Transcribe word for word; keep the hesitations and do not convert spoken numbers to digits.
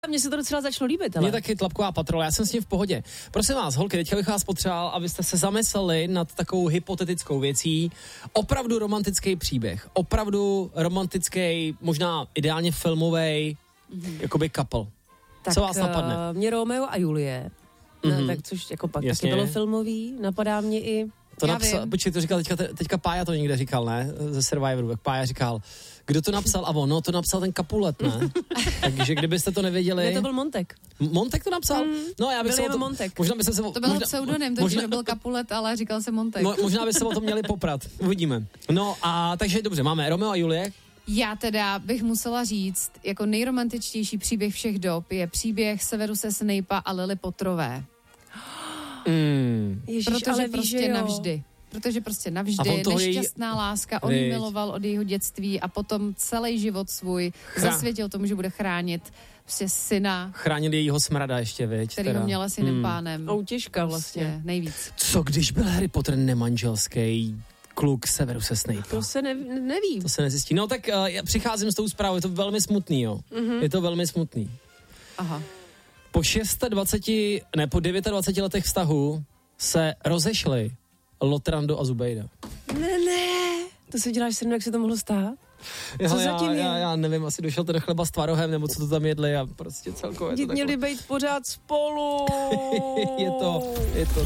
Mně se to docela začalo líbit, ale... Mně taky Tlapková patrola, já jsem s ním v pohodě. Prosím vás, holky, teďka bych vás potřeboval, abyste se zamysleli nad takovou hypotetickou věcí. Opravdu romantický příběh, opravdu romantický, možná ideálně filmový, mm-hmm. jakoby couple. Tak, co vás napadne? Uh, mě Romeo a Julie, mm-hmm. no, tak což jako pak Jasně. taky bylo filmový, napadá mě i... To napsal, počkej, to říkal teďka, teďka Pája to někde říkal, ne? Ze Survivoru, jak Pája říkal, kdo to napsal? A on, no to napsal ten Capulet, ne? Takže kdybyste to nevěděli... Ne, to byl Montek. Montek to napsal? Mm, no já bych se o to... Montek. Možná by se, se to byl možná, pseudonym, takže možná, byl Capulet, ale říkal se Montek. Mo, možná by se o to měli poprat, uvidíme. No a takže dobře, máme Romeo a Julie. Já teda bych musela říct, jako nejromantičtější příběh všech dob je příběh Severuse Snape'a a Lily Potterové. Mm. Ježiš, Protože ale prostě víš, navždy. Protože prostě navždy, nešťastná jej... láska, on ji miloval od jeho dětství a potom celý život svůj Chrá... zasvětil tomu, že bude chránit prostě syna. Chránil jejího smrada ještě, viď? Který ho měla s jiným hmm. pánem. Outěžka vlastně. Prostě nejvíc. Co když byl Harry Potter nemanželský kluk Severuse Snape'a? To se ne, neví. To se nezjistí. No tak uh, já přicházím s tou zprávou, je to velmi smutný, jo. Mm-hmm. Je to velmi smutný. Aha. Po dvaceti šesti, ne, po dvaceti devíti letech vztahu se rozešli Lotrando a Zubejda. Ne, ne. To si děláš srnu, jak se to mohlo stát? Já, Co já, zatím je? Já, já nevím, asi došel ten chleba s tvarohem, nebo co to tam jedli a prostě celkově. Děti měli být pořád spolu. je to, je to